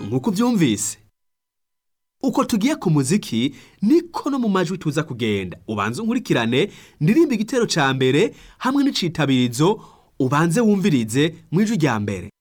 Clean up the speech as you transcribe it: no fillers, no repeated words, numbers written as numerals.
nk'uko uvyumvise. Uko tugiye ku muziki niko no mu majwi tuza kugenda. Ubanze unkurikirane ndirimba igitero ca mbere hamwe n'icitabirizo, ubanze wumvirize mu ijwi rya mbere.